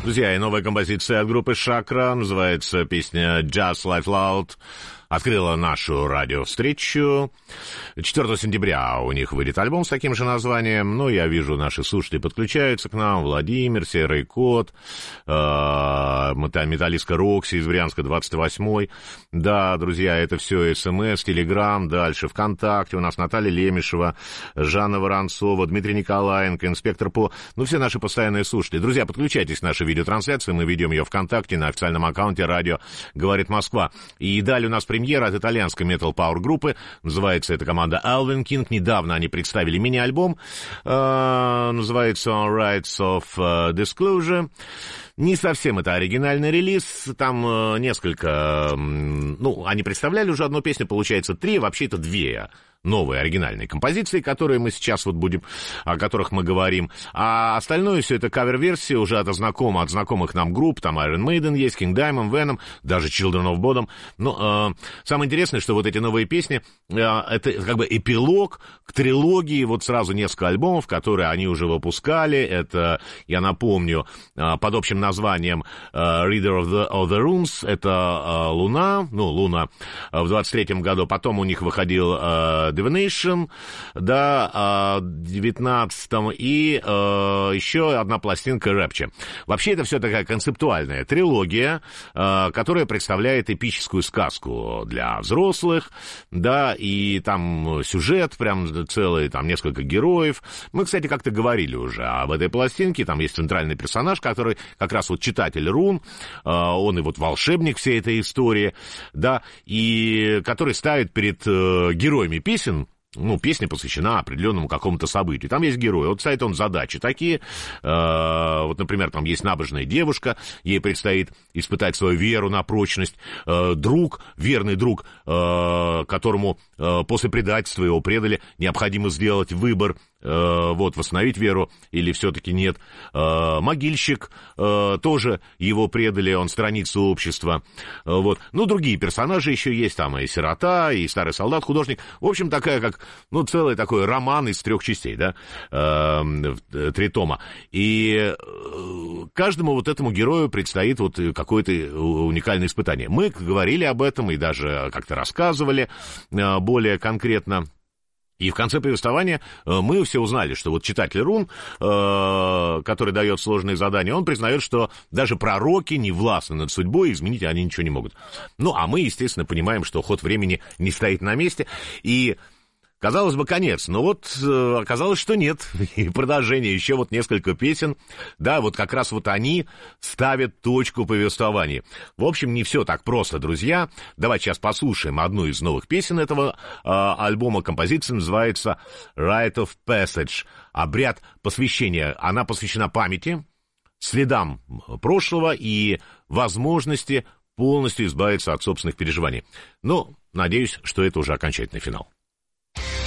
Друзья, и новая композиция от группы «Шакра», называется песня «Just Life Loud», открыла нашу радиовстречу. 4 сентября у них выйдет альбом с таким же названием. Ну, я вижу, наши слушатели подключаются к нам. Владимир, Серый Кот, металлистка Рокси из Брянска, 28-й. Да, друзья, это все СМС, Телеграм, дальше ВКонтакте. У нас Наталья Лемешева, Жанна Воронцова, Дмитрий Николаенко, инспектор по... Ну, все наши постоянные слушатели. Друзья, подключайтесь к нашей видеотрансляции. Мы ведем ее ВКонтакте на официальном аккаунте «Радио говорит Москва». И далее у нас премьера от итальянской метал-пауэр-группы. Называется эта команда Alvin King. Недавно они представили мини-альбом. Называется On Rights of Disclosure. Не совсем это оригинальный релиз. Там несколько... Ну, они представляли уже одну песню, получается 3, вообще-то 2 новые оригинальные композиции, которые мы сейчас вот будем, о которых мы говорим. А остальное все это кавер-версия уже от знакомых нам групп. Там Iron Maiden есть, King Diamond, Venom, даже Children of Bodom. Но самое интересное, что вот эти новые песни, это как бы эпилог к трилогии, вот сразу несколько альбомов, которые они уже выпускали. Это, я напомню, под общим названием Reader of the Rooms, это Луна в 23-м году. Потом у них выходил Divination, да, в 19-м, и еще одна пластинка Rapture. Вообще это все такая концептуальная трилогия, которая представляет эпическую сказку для взрослых, да, и там сюжет прям целый, там несколько героев. Мы, кстати, как-то говорили уже об этой пластинке, там есть центральный персонаж, который как раз вот читатель рун, он и вот волшебник всей этой истории, да, и который ставит перед героями песен, ну, песня посвящена определенному какому-то событию. Там есть герой, вот ставит он задачи такие. Вот, например, там есть набожная девушка, ей предстоит испытать свою веру на прочность. Верный друг, которому после предательства его предали, необходимо сделать выбор, вот, восстановить веру или все-таки нет. Могильщик, тоже его предали, он сторонится общества. Вот. Ну, другие персонажи еще есть, там и сирота, и старый солдат, художник. В общем, такая, как, ну, целый такой роман из 3 частей, да, 3 тома. И каждому вот этому герою предстоит вот какое-то уникальное испытание. Мы говорили об этом и даже как-то рассказывали более конкретно. И в конце повествования мы все узнали, что вот читатель рун, который дает сложные задания, он признает, что даже пророки не властны над судьбой, изменить они ничего не могут. Ну, а мы, естественно, понимаем, что ход времени не стоит на месте, и... Казалось бы, конец, но вот оказалось, что нет. И продолжение, еще вот несколько песен. Да, вот как раз вот они ставят точку повествования. В общем, не все так просто, друзья. Давайте сейчас послушаем одну из новых песен этого альбома. Композиция называется Rite of Passage. Обряд посвящения. Она посвящена памяти, следам прошлого и возможности полностью избавиться от собственных переживаний. Но надеюсь, что это уже окончательный финал.